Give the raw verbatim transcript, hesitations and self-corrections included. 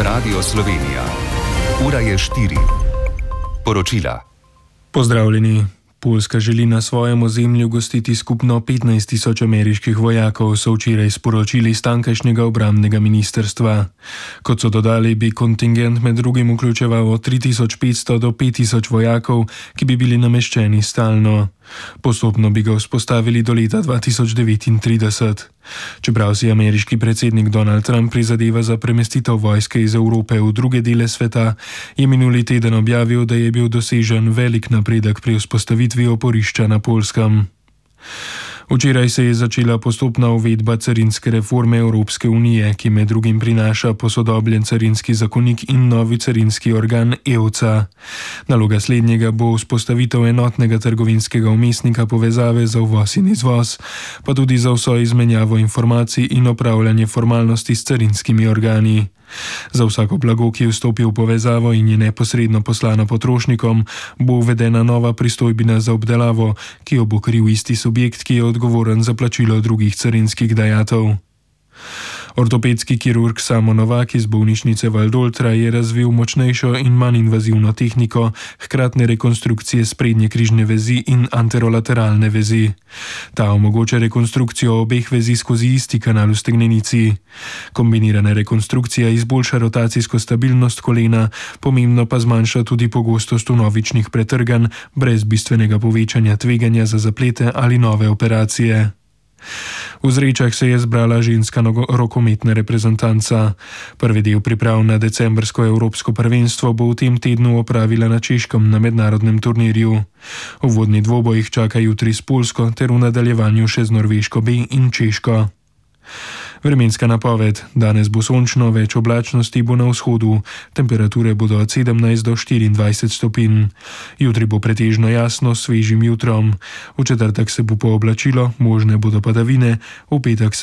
Radio Slovenija. Ura je štiri. Poročila. Pozdravljeni. Poljska želi na svojem ozemlju gostiti skupno petnajst tisoč ameriških vojakov, so včeraj sporočili iz tamkajšnjega obrambnega ministrstva. Kot so dodali, bi kontingent med drugim vključeval od tri tisoč petsto do pet tisoč vojakov, ki bi bili nameščeni stalno. Postopno bi ga vzpostavili do leta dva tisoč devetintrideset. Čeprav si ameriški predsednik Donald Trump prizadeva za premestitev vojske iz Evrope v druge dele sveta, je minuli teden objavil, da je bil dosežen velik napredek pri vzpostavitvi oporišča na Poljskem. Včeraj se je začela postopna uvedba carinske reforme Evropske unije, ki med drugim prinaša posodobljen carinski zakonik in novi carinski organ E U C A. Naloga slednjega bo vzpostavitev enotnega trgovinskega vmesnika povezave za uvoz in izvoz, pa tudi za vso izmenjavo informacij in opravljanje formalnosti s carinskimi organi. Za vsako blago, ki vstopi v povezavo in je neposredno poslano potrošnikom, bo uvedena nova pristojbina za obdelavo, ki jo bo kril isti subjekt, ki je odgovoren za plačilo drugih carinskih dajatev. Ortopedski kirurg Samo Novak iz bolnišnice Valdoltra je razvil močnejšo in manj invazivno tehniko hkratne rekonstrukcije sprednje križne vezi in anterolateralne vezi. Ta omogoča rekonstrukcijo obeh vezi skozi isti kanal v stegnenici. Kombinirana rekonstrukcija izboljša rotacijsko stabilnost kolena, pomembno pa zmanjša tudi pogostost vnovičnih pretrganj brez bistvenega povečanja tveganja za zaplete ali nove operacije. V Zrečah se je zbrala ženska rokometna reprezentanca. Prvi del priprav na decembrsko evropsko prvenstvo bo v tem tednu opravila na Češkem na mednarodnem turnirju. Uvodni dvoboj jih čaka jutri s Poljsko ter v nadaljevanju še z Norveško B in Češko. Vremenska napoved. Danes bo sončno, več oblačnosti bo na vzhodu. Temperature bodo od sedemnajst do štiriindvajset stopinj. Jutri bo pretežno jasno s svežim jutrom. V četrtek se bo pooblačilo, možne bodo padavine, v petek se